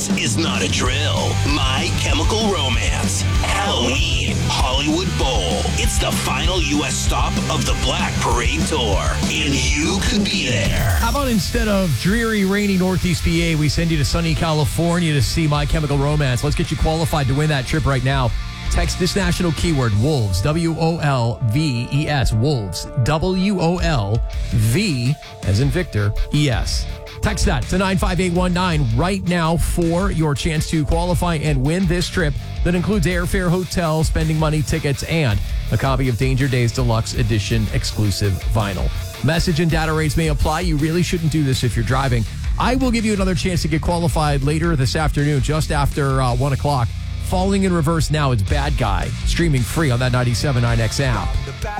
This is not a drill. My Chemical Romance. Halloween Hollywood Bowl. It's the final U.S. stop of the Black Parade Tour, and you could be there. How about instead of dreary, rainy Northeast PA, we send you to sunny California to see My Chemical Romance? Let's get you qualified to win that trip right now. Text this national keyword, Wolves, WOLVES, Wolves, WOLV, as in Victor, ES. Text that to 95819 right now for your chance to qualify and win this trip that includes airfare, hotel, spending money, tickets, and a copy of Danger Days Deluxe Edition exclusive vinyl. Message and data rates may apply. You really shouldn't do this if you're driving. I will give you another chance to get qualified later this afternoon, just after 1 o'clock. Falling in Reverse now. It's Bad Guy, streaming free on that 97.9X app.